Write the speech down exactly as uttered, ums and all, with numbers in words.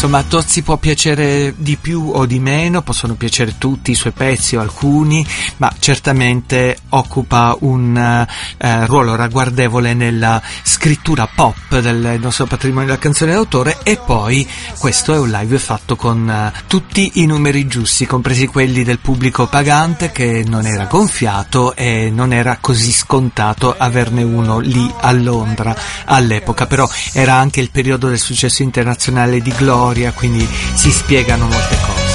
insomma, Tozzi può piacere di più o di meno, possono piacere tutti i suoi pezzi o alcuni, ma certamente occupa un eh, ruolo ragguardevole nella scrittura pop del nostro patrimonio della canzone d'autore. E poi questo è un live fatto con uh, tutti i numeri giusti, compresi quelli del pubblico pagante, che non era gonfiato e non era così scontato averne uno lì a Londra all'epoca, però era anche il periodo del successo internazionale di Gloria, quindi si spiegano molte cose.